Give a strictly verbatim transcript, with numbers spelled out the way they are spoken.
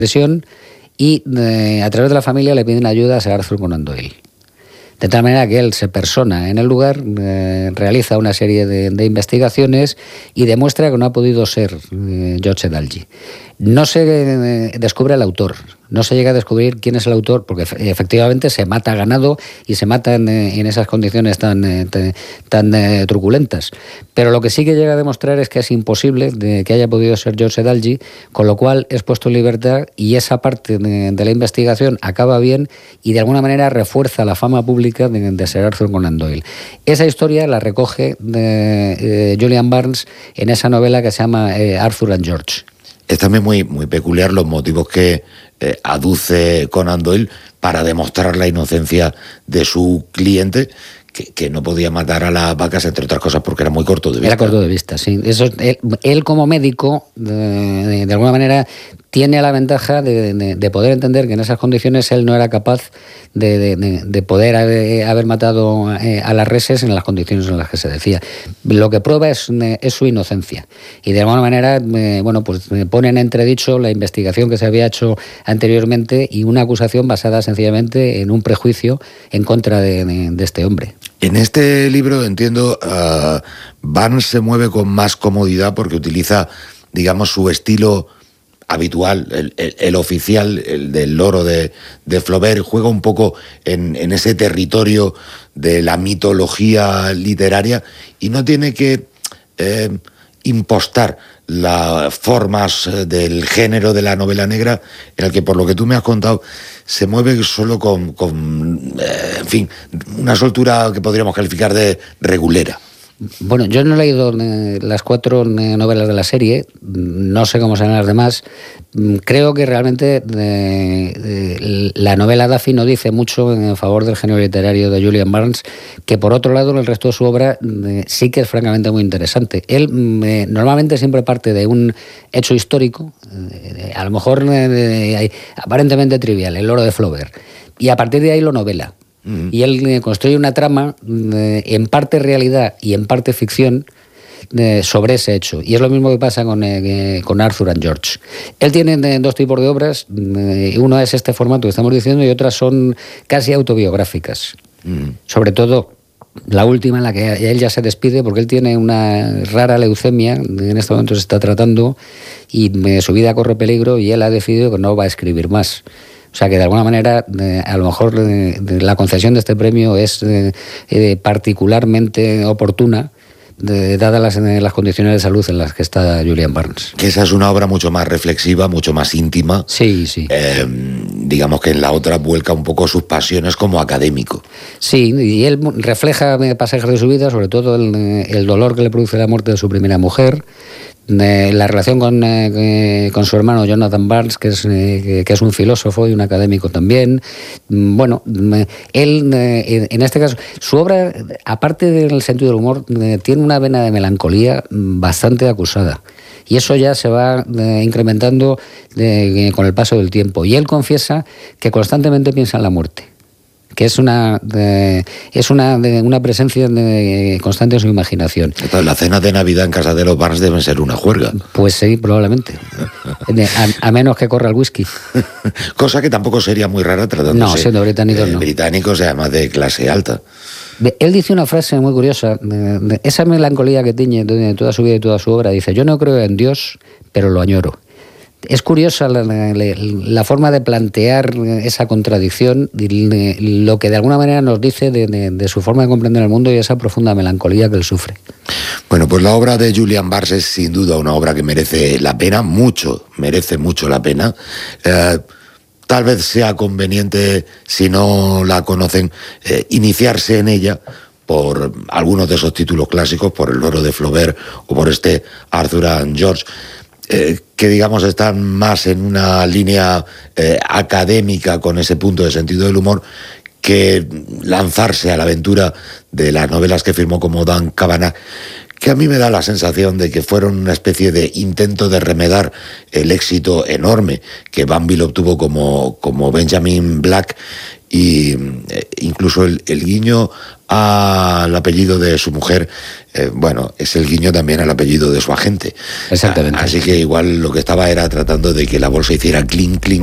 presión y eh, a través de la familia le piden ayuda a Sir Arthur Conan Doyle. De tal manera que él se persona en el lugar, eh, realiza una serie de, de investigaciones y demuestra que no ha podido ser eh, George Dalgy. No se eh, descubre el autor, no se llega a descubrir quién es el autor, porque efectivamente se mata ganado y se mata en, en esas condiciones tan, eh, tan, tan eh, truculentas. Pero lo que sí que llega a demostrar es que es imposible de que haya podido ser George Dalgy, con lo cual es puesto en libertad y esa parte de, de la investigación acaba bien y de alguna manera refuerza la fama pública de, de Sir Arthur Conan Doyle. Esa historia la recoge de, eh, Julian Barnes en esa novela que se llama eh, Arthur and George. Es también muy, muy peculiar los motivos que eh, aduce Conan Doyle para demostrar la inocencia de su cliente, que, que no podía matar a las vacas, entre otras cosas, porque era muy corto de vista. Era corto de vista, sí. Eso, él, él como médico, de, de alguna manera, tiene la ventaja de, de, de poder entender que en esas condiciones él no era capaz de, de, de poder haber, haber matado eh, a las reses en las condiciones en las que se decía. Lo que prueba es, es su inocencia. Y de alguna manera, eh, bueno, pues pone en entredicho la investigación que se había hecho anteriormente y una acusación basada sencillamente en un prejuicio en contra de, de, de este hombre. En este libro, entiendo, uh, Barnes se mueve con más comodidad porque utiliza, digamos, su estilo habitual, el, el, el oficial, el del loro de, de Flaubert, juega un poco en, en ese territorio de la mitología literaria y no tiene que eh, impostar las formas del género de la novela negra, en el que, por lo que tú me has contado, se mueve solo con, con eh, en fin, una soltura que podríamos calificar de regulera. Bueno, yo no he leído eh, las cuatro eh, novelas de la serie, no sé cómo serán las demás. Creo que realmente eh, eh, la novela Daffy no dice mucho en favor del género literario de Julian Barnes, que por otro lado en el resto de su obra eh, sí que es francamente muy interesante. Él eh, normalmente siempre parte de un hecho histórico, eh, a lo mejor eh, aparentemente trivial, el loro de Flaubert, y a partir de ahí lo novela. Y él eh, construye una trama eh, en parte realidad y en parte ficción eh, sobre ese hecho. Y es lo mismo que pasa con, eh, con Arthur and George. Él tiene eh, dos tipos de obras. Eh, uno es este formato que estamos diciendo y otras son casi autobiográficas. Mm. Sobre todo la última, en la que él ya se despide porque él tiene una rara leucemia, en este momento se está tratando y eh, su vida corre peligro y él ha decidido que no va a escribir más. O sea que de alguna manera, eh, a lo mejor eh, la concesión de este premio es eh, eh, particularmente oportuna, de, dadas las, eh, las condiciones de salud en las que está Julian Barnes. Que esa es una obra mucho más reflexiva, mucho más íntima. Sí, sí. Eh, digamos que en la otra vuelca un poco sus pasiones como académico. Sí, y él refleja pasajes de su vida, sobre todo el, el dolor que le produce la muerte de su primera mujer, Eh, la relación con, eh, con su hermano Jonathan Barnes, que es, eh, que es un filósofo y un académico también. Bueno, él, eh, en este caso, su obra, aparte del sentido del humor, eh, tiene una vena de melancolía bastante acusada. Y eso ya se va eh, incrementando eh, con el paso del tiempo. Y él confiesa que constantemente piensa en la muerte, que es una de, es una, de, una presencia de, constante en su imaginación. Entonces, la cena de Navidad en casa de los Barnes debe ser una juerga. Pues sí, probablemente. a, a menos que corra el whisky. Cosa que tampoco sería muy rara tratándose no, siendo británicos, eh, no. británicos, además de clase alta. Él dice una frase muy curiosa, de, de esa melancolía que tiñe de toda su vida y toda su obra. Dice: yo no creo en Dios, pero lo añoro. Es curiosa la, la, la forma de plantear esa contradicción, lo que de alguna manera nos dice de, de, de su forma de comprender el mundo y esa profunda melancolía que él sufre. Bueno, pues la obra de Julian Barnes es sin duda una obra que merece la pena, mucho, merece mucho la pena. Eh, tal vez sea conveniente, si no la conocen, eh, iniciarse en ella por algunos de esos títulos clásicos, por El loro de Flaubert o por este Arthur and George, Eh, que digamos están más en una línea eh, académica con ese punto de sentido del humor, que lanzarse a la aventura de las novelas que firmó como Dan Cavanagh, que a mí me da la sensación de que fueron una especie de intento de remedar el éxito enorme que Banville obtuvo como, como Benjamin Black, y eh, incluso el, el guiño al apellido de su mujer, eh, bueno, es el guiño también al apellido de su agente. Exactamente. Así que igual lo que estaba era tratando de que la bolsa hiciera clink, clink,